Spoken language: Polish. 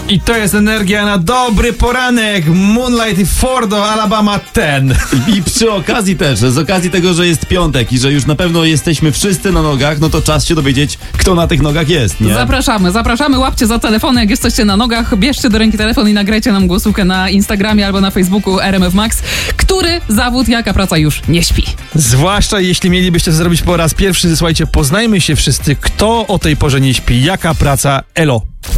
I to jest energia na dobry poranek. Moonlight i Fordo, Alabama 10. I przy okazji też, z okazji tego, że jest piątek i że już na pewno jesteśmy wszyscy na nogach, no to czas się dowiedzieć, kto na tych nogach jest, nie? Zapraszamy, łapcie za telefony, jak jesteście na nogach, bierzcie do ręki telefon i nagrajcie nam głosówkę na Instagramie albo na Facebooku RMF Max. Który zawód, jaka praca już nie śpi? Zwłaszcza jeśli mielibyście to zrobić po raz pierwszy, słuchajcie, poznajmy się wszyscy, kto o tej porze nie śpi, jaka praca, elo.